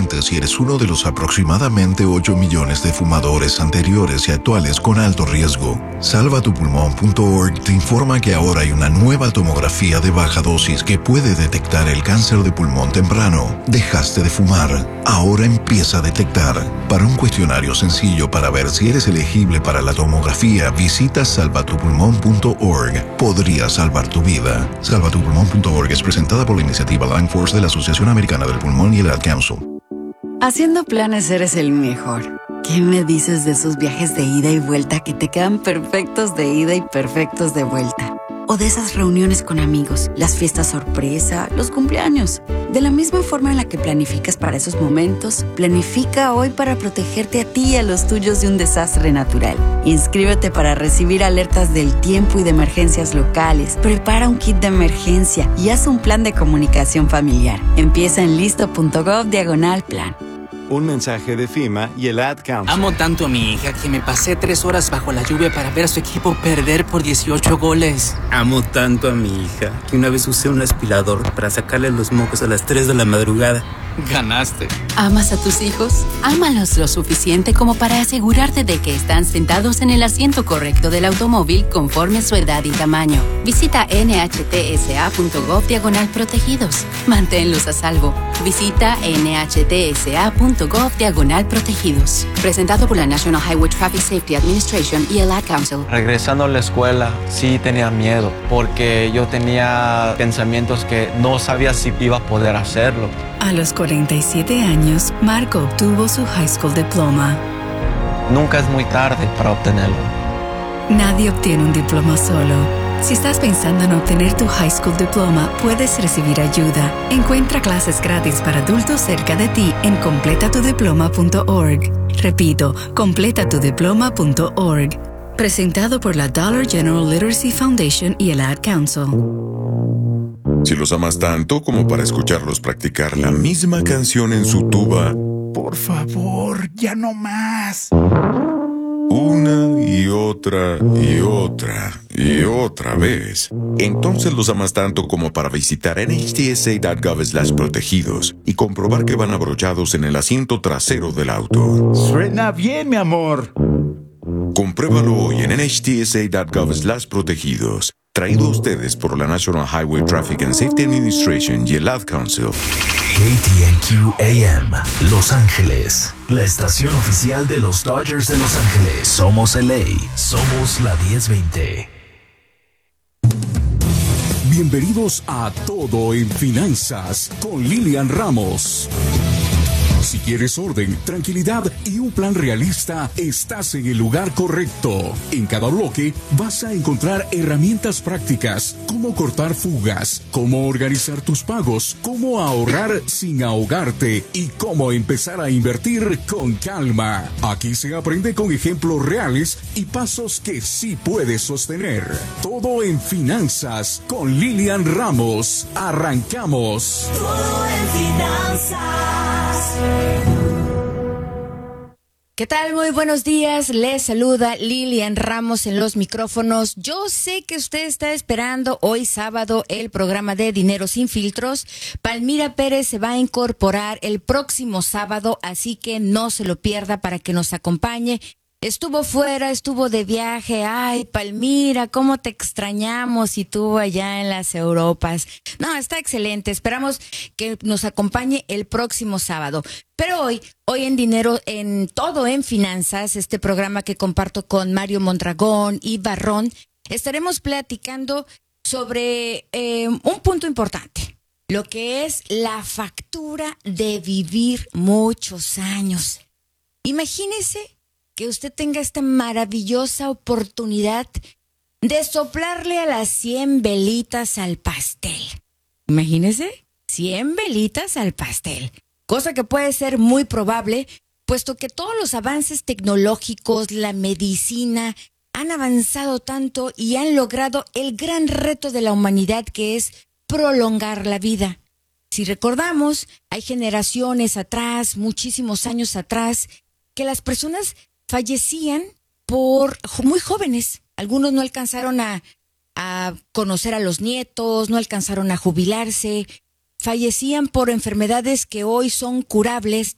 preguntes si eres uno de los aproximadamente 8 millones de fumadores anteriores y actuales con alto riesgo, salvatupulmón.org te informa que ahora hay una nueva tomografía de baja dosis que puede detectar el cáncer de pulmón temprano. Dejaste de fumar, ahora empieza a detectar. Para un cuestionario sencillo para ver si eres elegible para la tomografía, visita salvatupulmón.org. Podría salvar tu vida. Salvatupulmón.org es presentada por la iniciativa Lung Force de la Asociación Americana del Pulmón y el Ad Council. Haciendo planes eres el mejor. ¿Qué me dices de esos viajes de ida y vuelta que te quedan perfectos de ida y perfectos de vuelta? O de esas reuniones con amigos, las fiestas sorpresa, los cumpleaños. De la misma forma en la que planificas para esos momentos, planifica hoy para protegerte a ti y a los tuyos de un desastre natural. Inscríbete para recibir alertas del tiempo y de emergencias locales. Prepara un kit de emergencia y haz un plan de comunicación familiar. Empieza en listo.gov/plan. Un mensaje de FEMA y el Ad Council. Amo tanto a mi hija que me pasé 3 horas bajo la lluvia para ver a su equipo perder por 18 goles. Amo tanto a mi hija que una vez usé un aspirador para sacarle los mocos a las 3 de la madrugada. Ganaste. ¿Amas a tus hijos? Ámalos lo suficiente como para asegurarte de que están sentados en el asiento correcto del automóvil conforme su edad y tamaño. Visita nhtsa.gov/protegidos. Manténlos a salvo. Visita nhtsa.gov/protegidos. Presentado por la National Highway Traffic Safety Administration y el Ad Council. Regresando a la escuela, sí tenía miedo, porque yo tenía pensamientos que no sabía si iba a poder hacerlo. A los 47 años, Marco obtuvo su high school diploma. Nunca es muy tarde para obtenerlo. Nadie obtiene un diploma solo. Si estás pensando en obtener tu high school diploma, puedes recibir ayuda. Encuentra clases gratis para adultos cerca de ti en completatudiploma.org. Repito, completatudiploma.org. Presentado por la Dollar General Literacy Foundation y el Ad Council. Si los amas tanto como para escucharlos practicar la misma canción en su tuba, por favor, ya no más. Una y otra y otra y otra vez, entonces los amas tanto como para visitar nhtsa.gov/protegidos y comprobar que van abrochados en el asiento trasero del auto. Suena bien, mi amor. Compruébalo hoy en nhtsa.gov/protegidos. Traído a ustedes por la National Highway Traffic and Safety Administration y el Ad Council. KTNQ AM, Los Ángeles, la estación oficial de los Dodgers de Los Ángeles. Somos LA, somos la 1020. Bienvenidos a Todo en Finanzas con Lilian Ramos. Si quieres orden, tranquilidad y un plan realista, estás en el lugar correcto. En cada bloque vas a encontrar herramientas prácticas, cómo cortar fugas, cómo organizar tus pagos, cómo ahorrar sin ahogarte y cómo empezar a invertir con calma. Aquí se aprende con ejemplos reales y pasos que sí puedes sostener. Todo en Finanzas con Lilian Ramos. Arrancamos. Todo en Finanzas. ¿Qué tal? Muy buenos días. Les saluda Lilian Ramos en los micrófonos. Yo sé que usted está esperando hoy sábado el programa de Dinero Sin Filtros. Palmira Pérez se va a incorporar el próximo sábado, así que no se lo pierda para que nos acompañe. Estuvo fuera, estuvo de viaje. Ay, Palmira, cómo te extrañamos y tú allá en las Europas. No, está excelente. Esperamos que nos acompañe el próximo sábado. Pero hoy en Dinero, en Todo en Finanzas, este programa que comparto con Mario Mondragón y Barrón, estaremos platicando sobre un punto importante. Lo que es la factura de vivir muchos años. Imagínese que usted tenga esta maravillosa oportunidad de soplarle a las 100 velitas al pastel. Imagínese, 100 velitas al pastel. Cosa que puede ser muy probable, puesto que todos los avances tecnológicos, la medicina, han avanzado tanto y han logrado el gran reto de la humanidad, que es prolongar la vida. Si recordamos, hay generaciones atrás, muchísimos años atrás, que las personas fallecían por muy jóvenes. Algunos no alcanzaron a conocer a los nietos, no alcanzaron a jubilarse, fallecían por enfermedades que hoy son curables,